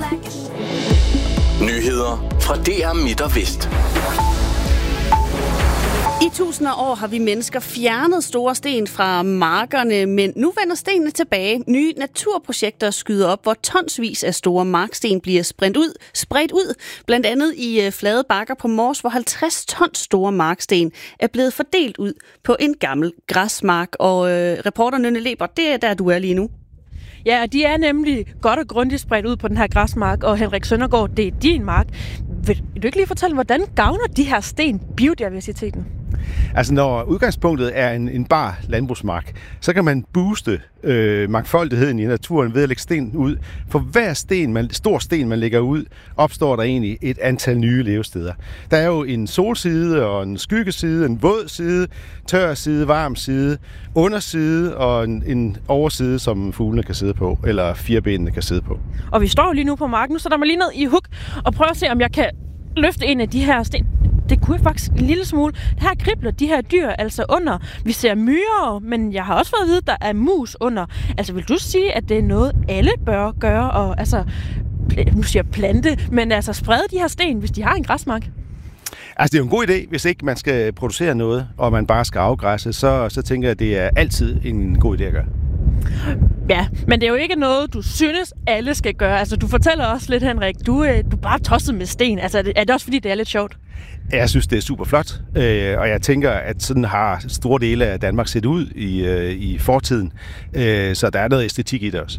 Nyheder fra DR Midt og Vest. I tusinder af år har vi mennesker fjernet store sten fra markerne, men nu vender stenene tilbage. Nye naturprojekter skyder op, hvor tonsvis af store marksten bliver spredt ud. Blandt andet i flade bakker på Mors, hvor 50 tons store marksten er blevet fordelt ud på en gammel græsmark. Og reporter Nynne Leber, det er der, du er lige nu. Ja, de er nemlig godt og grundigt spredt ud på den her græsmark, og Henrik Søndergaard, det er din mark. Vil du ikke lige fortælle, hvordan gavner de her sten biodiversiteten? Altså når udgangspunktet er en bar landbrugsmark, så kan man booste mangfoldigheden i naturen ved at lægge sten ud. For hver stor sten, man lægger ud, opstår der egentlig et antal nye levesteder. Der er jo en solside og en skyggeside, en våd side, tør side, varm side, underside og en overside, som fuglene kan sidde på, eller firbenene kan sidde på. Og vi står lige nu på marken, nu sætter mig lige ned i huk og prøver at se, om jeg kan løfte en af de her sten. Det kunne jeg faktisk en lille smule. Her kribler de her dyr altså under. Vi ser myrer, men jeg har også fået at vide, at der er mus under. Altså vil du sige, at det er noget, alle bør gøre? Og altså, nu siger jeg plante, men altså sprede de her sten, hvis de har en græsmark? Altså det er jo en god idé, hvis ikke man skal producere noget, og man bare skal afgræsse, så tænker jeg, at det er altid en god idé at gøre. Ja, men det er jo ikke noget, du synes, alle skal gøre. Altså, du fortæller også lidt, Henrik, du er bare tosset med sten. Altså, er det også, fordi det er lidt sjovt? Jeg synes, det er super flot, og jeg tænker, at sådan har store dele af Danmark set ud i fortiden, så der er noget æstetik i det også.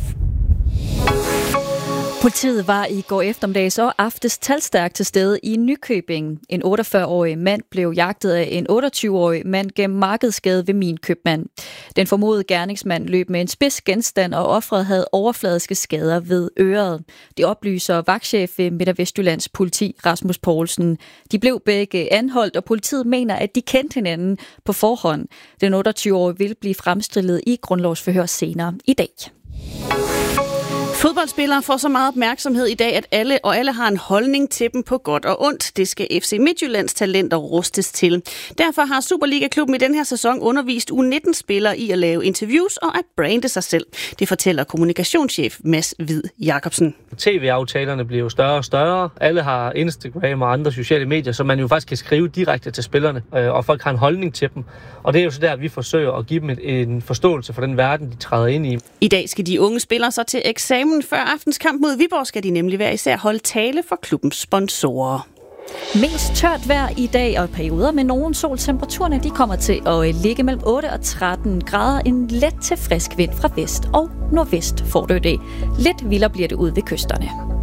Politiet var i går eftermiddags og aftes talstærkt til stede i Nykøbing. En 48-årig mand blev jagtet af en 28-årig mand gennem Markedsgade ved Min Købmand. Den formodede gerningsmand løb med en spids genstand, og offeret havde overfladiske skader ved øret. Det oplyser vagtchef ved Midt- og Vestjyllands politi, Rasmus Poulsen. De blev begge anholdt, og politiet mener, at de kendte hinanden på forhånd. Den 28-årige vil blive fremstillet i grundlovsforhør senere i dag. Fodboldspillere får så meget opmærksomhed i dag, at alle har en holdning til dem på godt og ondt. Det skal FC Midtjyllands talenter rustes til. Derfor har Superliga-klubben i den her sæson undervist U19-spillere i at lave interviews og at brande sig selv. Det fortæller kommunikationschef Mads Hvid Jacobsen. TV-aftalerne bliver jo større og større. Alle har Instagram og andre sociale medier, så man jo faktisk kan skrive direkte til spillerne, og folk har en holdning til dem. Og det er jo så der, vi forsøger at give dem en forståelse for den verden, de træder ind i. I dag skal de unge spillere så til eksamen. Før aftens kamp mod Viborg skal de nemlig hver især holde tale for klubbens sponsorer. Mest tørt vejr i dag og perioder med nogen sol. Temperaturerne de kommer til at ligge mellem 8 og 13 grader. En let til frisk vind fra vest og nordvest får du det. Lidt vildere bliver det ud ved kysterne.